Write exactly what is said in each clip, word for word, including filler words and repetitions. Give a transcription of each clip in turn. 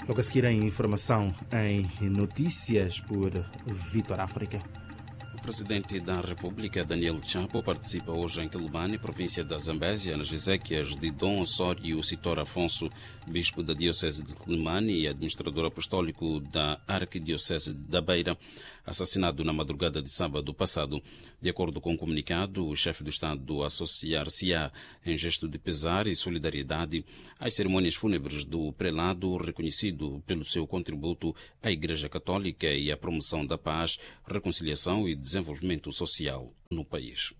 Logo a seguir em informação em notícias por Vitor África. O presidente da República, Daniel Chapo, participa hoje em Quelimane, província da Zambésia, nas exéquias de Dom Osório Sitor Afonso, bispo da Diocese de Quelimane e administrador apostólico da Arquidiocese da Beira, assassinado na madrugada de sábado passado. De acordo com o comunicado, o chefe do Estado associar-se-á em gesto de pesar e solidariedade às cerimônias fúnebres do prelado, reconhecido pelo seu contributo à Igreja Católica e à promoção da paz, reconciliação e desenvolvimento social no país.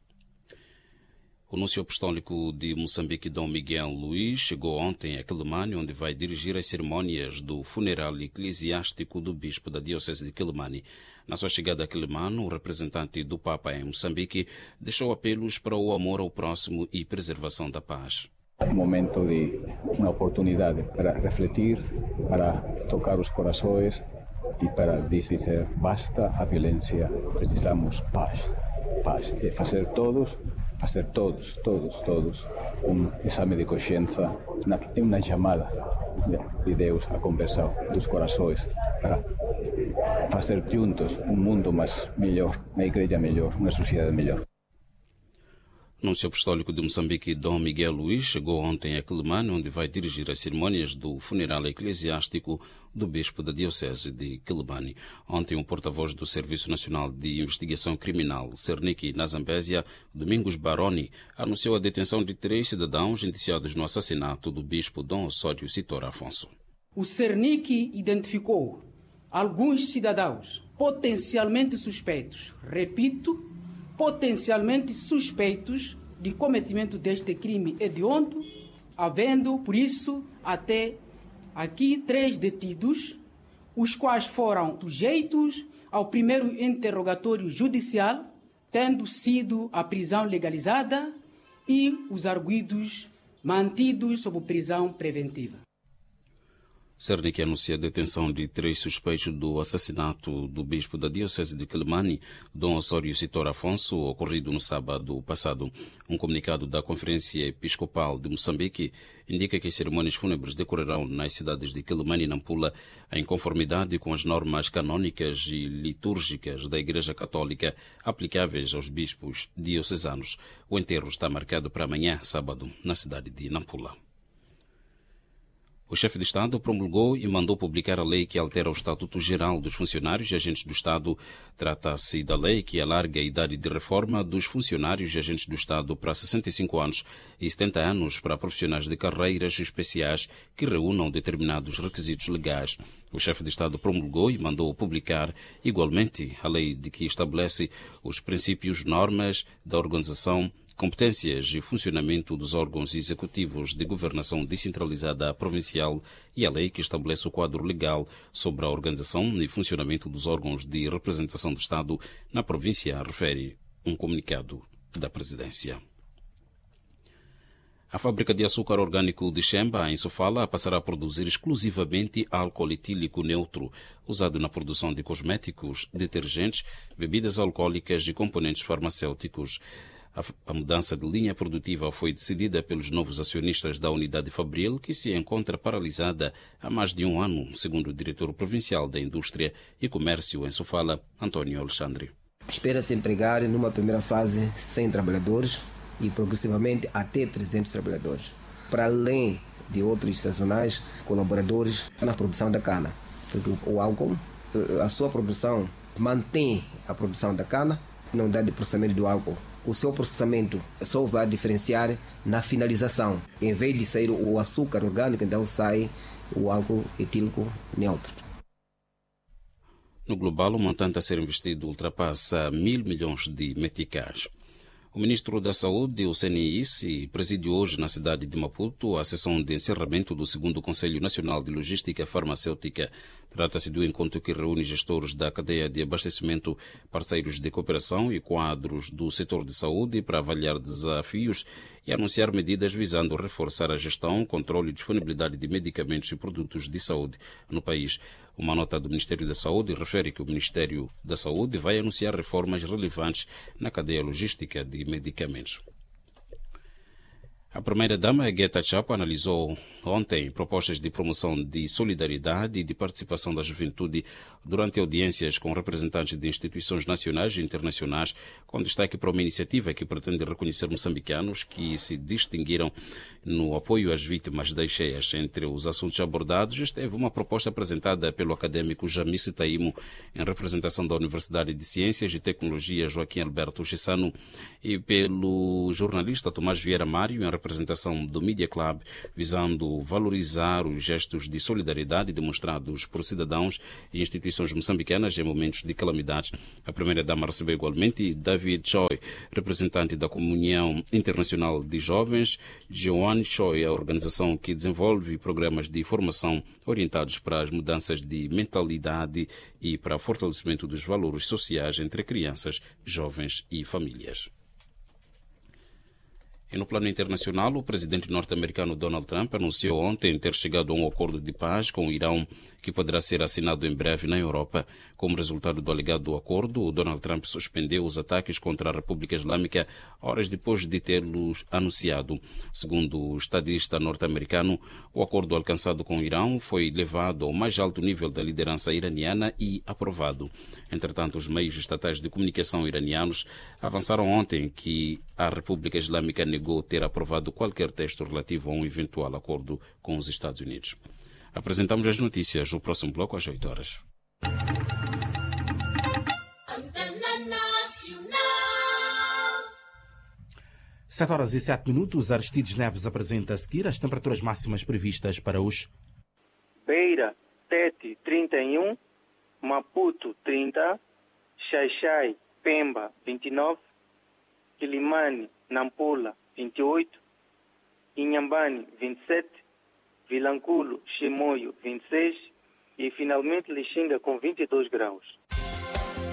O Núncio Apostólico de Moçambique, Dom Miguel Luís, chegou ontem a Quelimane, onde vai dirigir as cerimônias do funeral eclesiástico do bispo da Diocese de Quelimane. Na sua chegada a Quelimane, o representante do Papa em Moçambique deixou apelos para o amor ao próximo e preservação da paz. Um momento de uma oportunidade para refletir, para tocar os corações e para dizer basta a violência, precisamos paz. Paz. E fazer todos, fazer todos, todos, todos um exame de consciência, uma, uma chamada de Deus à conversão dos corações para fazer juntos um mundo mais melhor, uma igreja melhor, uma sociedade melhor. O Núncio Apostólico de Moçambique, Dom Miguel Luís, chegou ontem a Quelimane, onde vai dirigir as cerimônias do funeral eclesiástico do bispo da Diocese de Quelimane. Ontem, o porta-voz do Serviço Nacional de Investigação Criminal, Cernic, na Zambésia, Domingos Baroni, anunciou a detenção de três cidadãos indiciados no assassinato do bispo Dom Osório Sitor Afonso. O Cernic identificou alguns cidadãos potencialmente suspeitos, repito, potencialmente suspeitos de cometimento deste crime hediondo, havendo, por isso, até aqui três detidos, os quais foram sujeitos ao primeiro interrogatório judicial, tendo sido a prisão legalizada e os arguidos mantidos sob prisão preventiva. Cernic anuncia a detenção de três suspeitos do assassinato do bispo da Diocese de Quelimane, Dom Osório Sitor Afonso, ocorrido no sábado passado. Um comunicado da Conferência Episcopal de Moçambique indica que as cerimônias fúnebres decorrerão nas cidades de Quelimane e Nampula em conformidade com as normas canônicas e litúrgicas da Igreja Católica aplicáveis aos bispos diocesanos. O enterro está marcado para amanhã, sábado, na cidade de Nampula. O chefe de Estado promulgou e mandou publicar a lei que altera o Estatuto Geral dos Funcionários e Agentes do Estado. Trata-se da lei que alarga a idade de reforma dos funcionários e agentes do Estado para sessenta e cinco anos e setenta anos para profissionais de carreiras especiais que reúnam determinados requisitos legais. O chefe de Estado promulgou e mandou publicar, igualmente, a lei de que estabelece os princípios, normas da organização, competências e funcionamento dos órgãos executivos de governação descentralizada provincial e a lei que estabelece o quadro legal sobre a organização e funcionamento dos órgãos de representação do Estado na província, refere um comunicado da Presidência. A fábrica de açúcar orgânico de Xemba, em Sofala, passará a produzir exclusivamente álcool etílico neutro, usado na produção de cosméticos, detergentes, bebidas alcoólicas e componentes farmacêuticos. A mudança de linha produtiva foi decidida pelos novos acionistas da unidade Fabril, que se encontra paralisada há mais de um ano, segundo o diretor provincial da Indústria e Comércio em Sofala, António Alexandre. Espera-se empregar, numa primeira fase, cem trabalhadores e progressivamente até trezentos trabalhadores, para além de outros sazonais colaboradores na produção da cana, porque o álcool, a sua produção mantém a produção da cana, não dá de processamento do álcool. O seu processamento só vai diferenciar na finalização. Em vez de sair o açúcar orgânico, então sai o álcool etílico neutro. No global, o montante a ser investido ultrapassa mil milhões de meticais. O ministro da Saúde, o C N I S, presidiu hoje na cidade de Maputo a sessão de encerramento do segundo Conselho Nacional de Logística Farmacêutica. Trata-se do encontro que reúne gestores da cadeia de abastecimento, parceiros de cooperação e quadros do setor de saúde para avaliar desafios e anunciar medidas visando reforçar a gestão, controle e disponibilidade de medicamentos e produtos de saúde no país. Uma nota do Ministério da Saúde refere que o Ministério da Saúde vai anunciar reformas relevantes na cadeia logística de medicamentos. A primeira-dama, Guetta Chapo, analisou ontem propostas de promoção de solidariedade e de participação da juventude durante audiências com representantes de instituições nacionais e internacionais, com destaque para uma iniciativa que pretende reconhecer moçambicanos que se distinguiram no apoio às vítimas das cheias. Entre os assuntos abordados esteve uma proposta apresentada pelo académico Jamice Taimo, em representação da Universidade de Ciências e Tecnologia Joaquim Alberto Chissano, e pelo jornalista Tomás Vieira Mário, em representação do Media Club, visando valorizar os gestos de solidariedade demonstrados por cidadãos e instituições moçambicanas em momentos de calamidades. A primeira-dama recebeu igualmente David Choi, representante da Comunhão Internacional de Jovens, Joan Choi, a organização que desenvolve programas de formação orientados para as mudanças de mentalidade e para o fortalecimento dos valores sociais entre crianças, jovens e famílias. E no plano internacional, o presidente norte-americano Donald Trump anunciou ontem ter chegado a um acordo de paz com o Irão que poderá ser assinado em breve na Europa. Como resultado do alegado acordo, o Donald Trump suspendeu os ataques contra a República Islâmica horas depois de tê-los anunciado. Segundo o estadista norte-americano, o acordo alcançado com o Irão foi levado ao mais alto nível da liderança iraniana e aprovado. Entretanto, os meios estatais de comunicação iranianos avançaram ontem que a República Islâmica negou ter aprovado qualquer texto relativo a um eventual acordo com os Estados Unidos. Apresentamos as notícias no próximo bloco às oito horas. sete horas e sete minutos. Aristides Neves apresenta a seguir as temperaturas máximas previstas para hoje. Beira, Tete, trinta e um, Maputo, trinta, Xaixai, Pemba, vinte e nove, Quilimane, Nampula, vinte e oito, Inhambane, vinte e sete, Vilanculo, Chimoio, vinte e seis e finalmente Lixinga com vinte e dois graus.